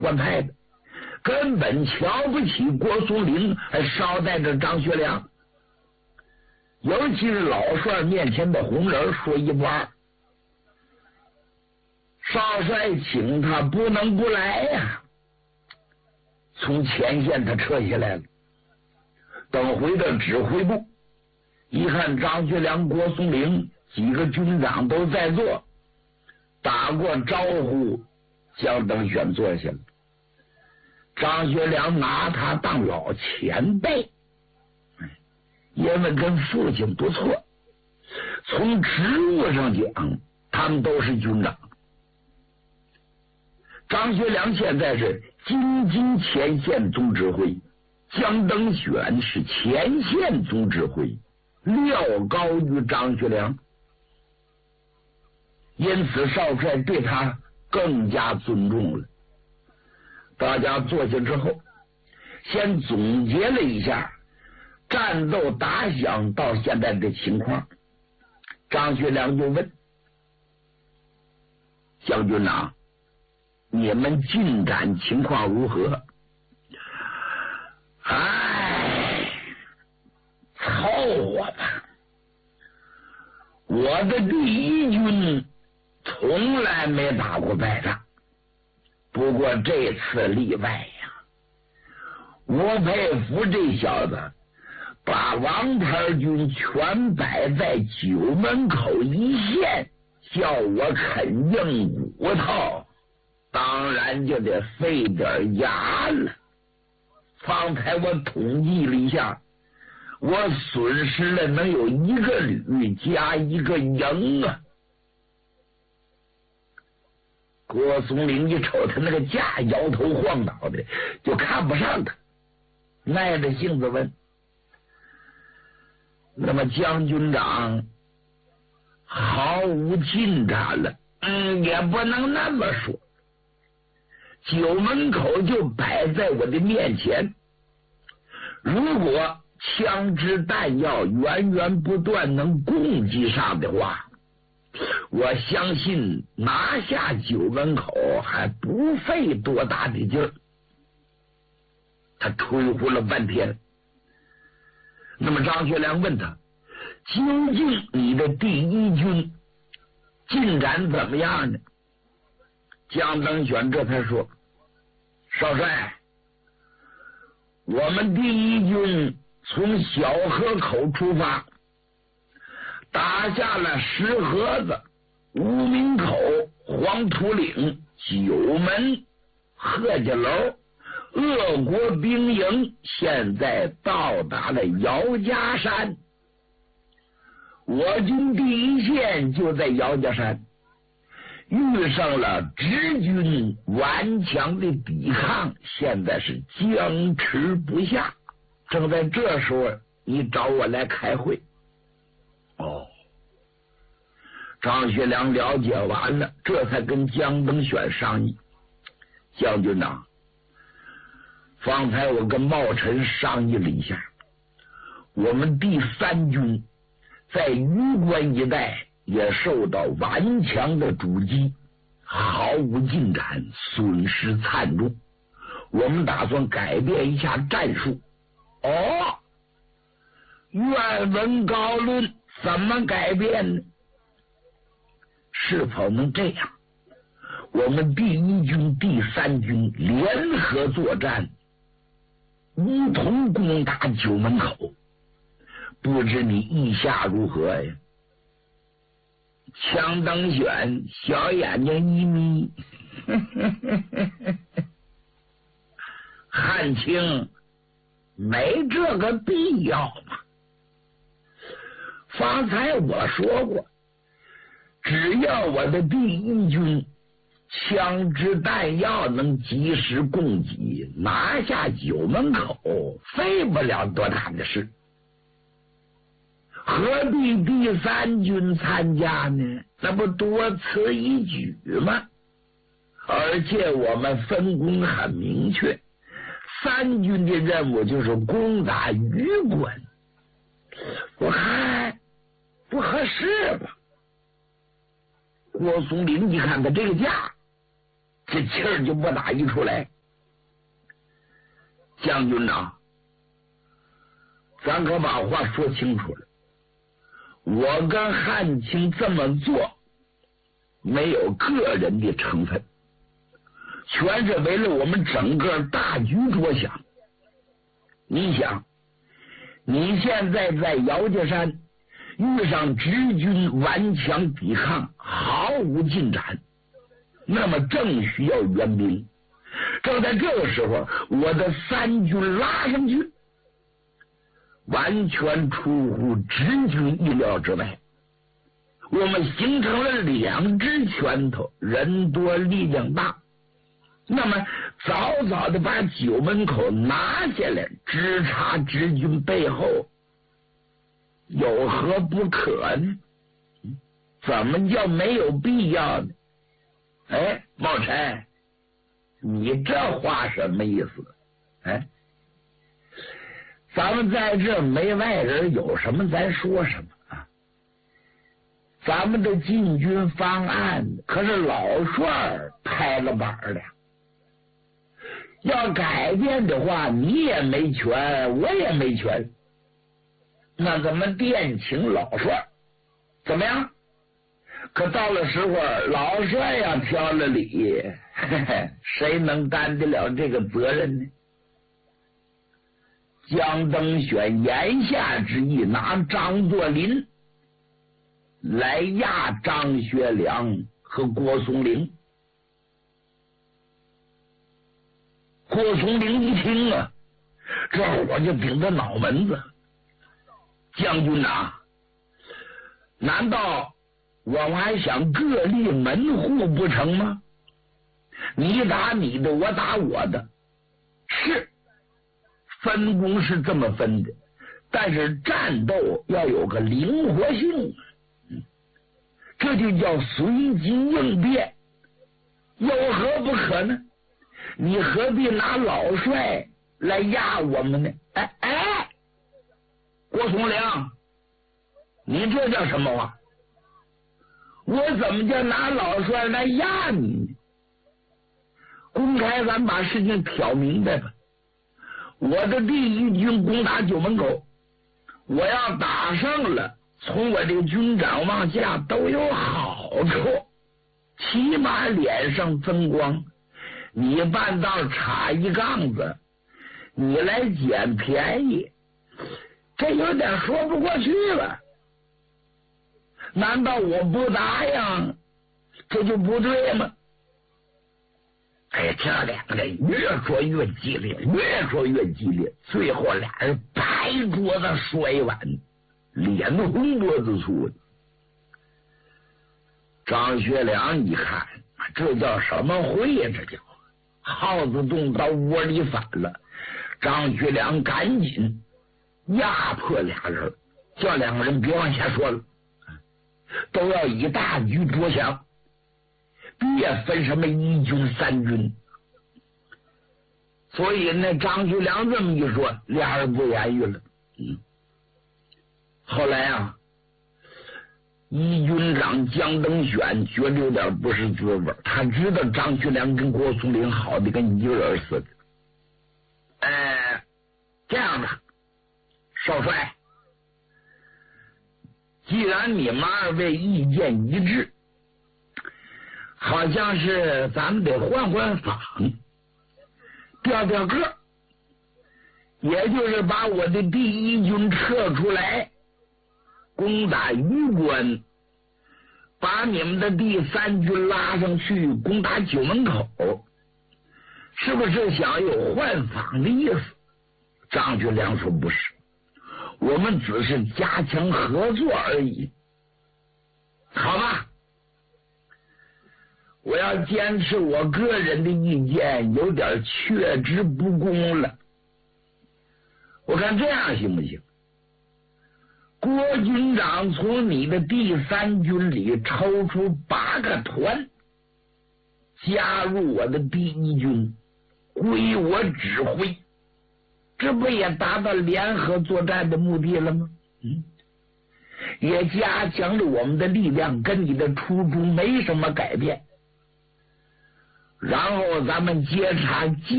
官派的，根本瞧不起郭松龄，还捎带着张学良。尤其是老帅面前的红人说一不二，少帅请他不能不来呀。从前线他撤下来了，等回到指挥部，一看张学良、郭松龄几个军长都在座，打过招呼，江登选坐下了。张学良拿他当老前辈，因为跟父亲不错，从职务上讲他们都是军长。张学良现在是京津前线总指挥，江登选是前线总指挥，料高于张学良，因此少帅对他更加尊重了。大家坐下之后，先总结了一下战斗打响到现在的情况。张学良就问将军长，你们进展情况如何？凑合吧，我的第一军从来没打过败仗，不过这次例外呀。我佩服这小子，把王牌军全摆在九门口一线，叫我啃硬骨头，当然就得费点牙了。方才我统计了一下，我损失了能有1个旅加1个营啊。郭松龄一瞅他那个架，摇头晃脑的，就看不上他，耐着性子问：那么江军长毫无进展了？也不能那么说，九门口就摆在我的面前，如果枪支弹药源源不断能供给上的话，我相信拿下九门口还不费多大的劲儿。他吹呼了半天。那么张学良问他，究竟你的第一军进展怎么样呢？江登选这才说，少帅，我们第一军从小河口出发，打下了石河子、无名口、黄土岭、九门、贺家楼、俄国兵营，现在到达了姚家山。我军第一线就在姚家山，遇上了直军顽强的抵抗，现在是僵持不下。正在这时候，你找我来开会。张学良了解完了，这才跟江登选商议。将军长，方才我跟茂臣商议了一下，我们第三军在榆关一带也受到顽强的阻击，毫无进展，损失惨重。我们打算改变一下战术。愿闻高论，怎么改变呢？是否能这样，我们第一军、第三军联合作战，一同攻打九门口？不知你意下如何呀？枪登选小眼睛一眯，汉卿，没这个必要嘛。方才我说过，只要我的第一军枪支弹药能及时供给，拿下九门口，费不了多大的事。何必第三军参加呢？那不多此一举吗？而且我们分工很明确，三军的任务就是攻打榆关，我看不合适吧。郭松龄一看他这个架， 这气儿就不打一出来。将军呐，咱可把话说清楚了，我跟汉卿这么做没有个人的成分，全是为了我们整个大局着想。你想，你现在在姚家山遇上直军顽强抵抗，毫无进展，那么正需要援兵。正在这个时候，我的三军拉上去，完全出乎直军意料之外。我们形成了两只拳头，人多力量大，那么早早的把九门口拿下来，直插直军背后，有何不可呢？怎么叫没有必要呢？哎，茂才，你这话什么意思？哎，咱们在这没外人，有什么咱说什么啊？咱们的进军方案可是老帅拍了板的，要改变的话，你也没权，我也没权。那咱们电请老帅怎么样？可到了时候，老帅要挑了理，谁能担得了这个责任呢？江登选言下之意，拿张作霖来压张学良和郭松龄。郭松龄一听啊，这火就顶着脑门子。将军啊，难道我们还想各立门户不成吗？你打你的，我打我的，是分工是这么分的，但是战斗要有个灵活性，这就叫随机应变，有何不可呢？你何必拿老帅来压我们呢？哎，郭松龄，你这叫什么话？我怎么叫拿老帅来压你呢？公开咱把事情挑明白吧。我的第一军攻打九门口，我要打胜了，从我这个军长往下都有好处，起码脸上增光。你半道插一杠子，你来捡便宜，这有点说不过去了。难道我不答应，这就不对吗？哎，这两个人越说越激烈，越说越激烈，最后俩人拍桌子摔碗，脸红脖子粗的。张学良一看，这叫什么会呀？这叫耗子洞到窝里反了。张学良赶紧压迫俩人，叫两个人别往下说了，都要以大局着想，别分什么一军三军。所以呢，张学良这么一说，俩人不言语了。后来啊，一军长江登选觉得有点不是滋味，他知道张学良跟郭松龄好的跟一个人似的。这样的少帅，既然你们二位意见一致，好像是咱们得换换法，调调个，也就是把我的第一军撤出来攻打榆关，把你们的第三军拉上去攻打九门口，是不是想有换防的意思？张学良说不是，我们只是加强合作而已。好吧，我要坚持我个人的意见，有点却之不恭了。我看这样行不行？郭军长从你的第三军里抽出8个团，加入我的第一军，归我指挥，这不也达到联合作战的目的了吗？也加强了我们的力量，跟你的初衷没什么改变。 然后咱们接茬